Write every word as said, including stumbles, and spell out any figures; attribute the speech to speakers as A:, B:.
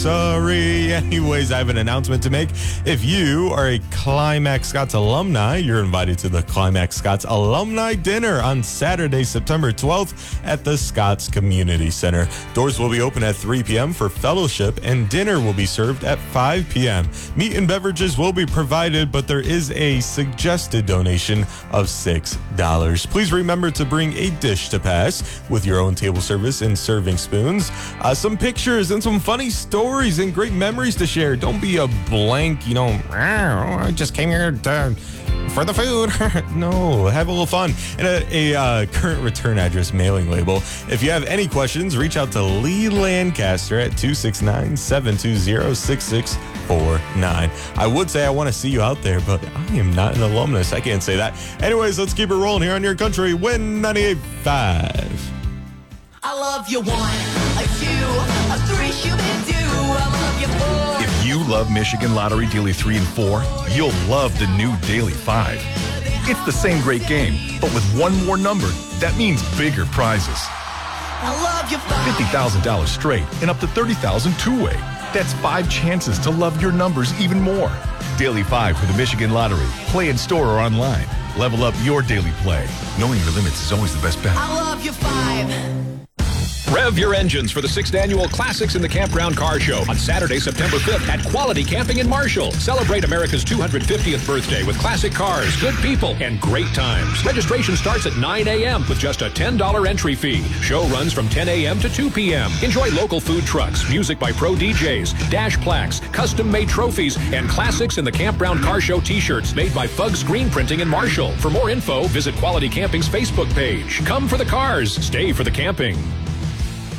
A: Sorry. Anyways, I have an announcement to make. If you are a Climax Scots alumni, you're invited to the Climax Scots Alumni Dinner on Saturday, September twelfth at the Scots Community Center. Doors will be open at three p.m. for fellowship, and dinner will be served at five p.m. Meat and beverages will be provided, but there is a suggested donation of six dollars. Please remember to bring a dish to pass with your own table service and serving spoons, uh, some pictures, and some funny stories and great memories to share. Don't be a blank, you know, I just came here to, for the food. No, have a little fun. And a, a uh, current return address mailing label. If you have any questions, reach out to Lee Lancaster at two six nine, seven two zero, six six four nine. I would say I want to see you out there, but I am not an alumnus. I can't say that. Anyways, let's keep it rolling here on your country. Win ninety-eight point five.
B: I love you one, a two, a three, shoo-be-doo. I love you four.
C: If you love Michigan Lottery Daily three and four, you'll love the new Daily five. It's the same great game, but with one more number, that means bigger prizes.
B: I love you five.
C: fifty thousand dollars straight and up to thirty thousand dollars two-way. That's five chances to love your numbers even more. Daily five for the Michigan Lottery. Play in store or online. Level up your daily play. Knowing your limits is always the best bet.
B: I love you five.
D: Rev your engines for the sixth annual Classics in the Campground Car Show on Saturday, September fifth at Quality Camping in Marshall. Celebrate America's two hundred fiftieth birthday with classic cars, good people, and great times. Registration starts at nine a.m. with just a ten dollars entry fee. Show runs from ten a.m. to two p.m. Enjoy local food trucks, music by pro D Js, dash plaques, custom-made trophies, and Classics in the Campground Car Show t-shirts made by Fug Screen Printing in Marshall. For more info, visit Quality Camping's Facebook page. Come for the cars, stay for the camping.